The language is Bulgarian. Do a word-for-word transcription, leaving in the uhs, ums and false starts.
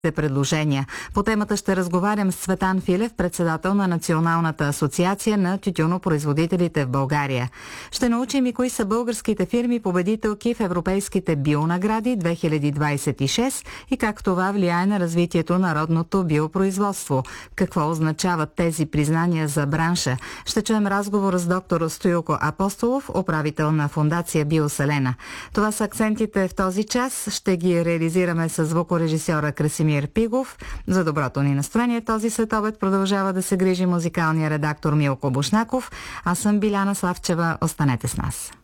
предложения. По темата ще разговарям с Цветан Филев, председател на Националната асоциация на тютюнопроизводителите в България. Ще научим и кои са българските фирми победителки в европейските бионагради две хиляди двадесет и шест и как това влияе на развитието на родното биопроизводство. Какво означават тези признания за бранша? Ще чуем разговор с доктор Стоилко Апостолов, управител на фондация Биоселена. Това са акцентите в този час. Ще ги реализираме с звукорежисьора Красимир Пигов. За доброто ни настроение този следобед продължава да се грижи музикалния редактор Милко Бушнаков. Аз съм Биляна Славчева. Останете с нас.